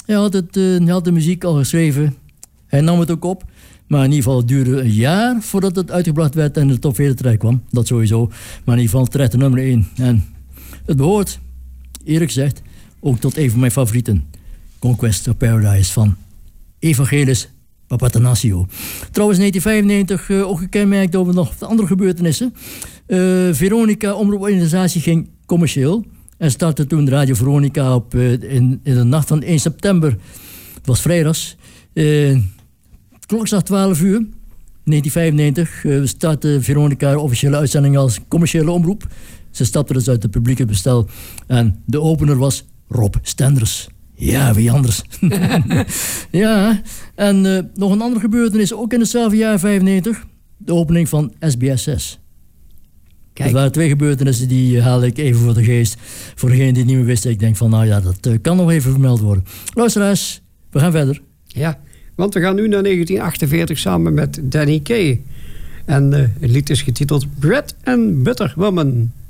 Hij had de muziek al geschreven. Hij nam het ook op. Maar in ieder geval, het duurde een jaar voordat het uitgebracht werd en de top 40 terecht kwam. Dat sowieso. Maar in ieder geval terecht de nummer 1. En het behoort, eerlijk gezegd, ook tot een van mijn favorieten. Conquest of Paradise van Evangelis Papatanasio. Trouwens, 1995 ook gekenmerkt over nog andere gebeurtenissen. Veronica, omroeporganisatie, ging commercieel. En startte toen Radio Veronica op, in de nacht van 1 september. Het was vrijdags. Klokslag 12 uur. 1995 startte Veronica haar officiële uitzending als commerciële omroep. Ze stapte dus uit het publieke bestel. En de opener was Rob Stenders. Ja, wie anders? Ja, en nog een andere gebeurtenis, ook in hetzelfde jaar 95. De opening van SBS 6. Kijk. Er waren 2 gebeurtenissen die haalde ik even voor de geest. Voor degene die het niet meer wist, ik denk van, nou ja, dat kan nog even vermeld worden. Luisteraars, we gaan verder. Ja, want we gaan nu naar 1948 samen met Danny Kaye. En het lied is getiteld Bread and Butter Woman.